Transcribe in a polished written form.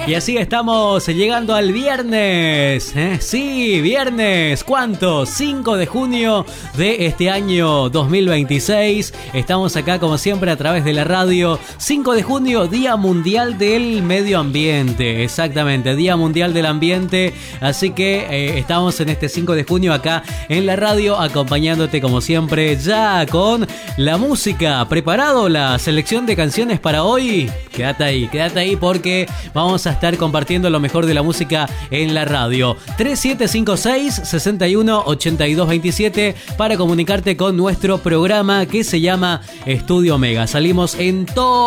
Y así estamos llegando al viernes. Sí, viernes. ¿Cuánto? 5 de junio de este año 2026. Estamos acá como siempre a través de la radio. 5 de junio, Día Mundial del Medio Ambiente. Exactamente, Día Mundial del Ambiente. Así que estamos en este 5 de junio acá en la radio acompañándote como siempre ya con la música. ¿Preparado la selección de canciones para hoy? Quédate ahí porque vamos a estar compartiendo lo mejor de la música en la radio. 3756-618227 para comunicarte con nuestro programa que se llama Estudio Mega. Salimos en todo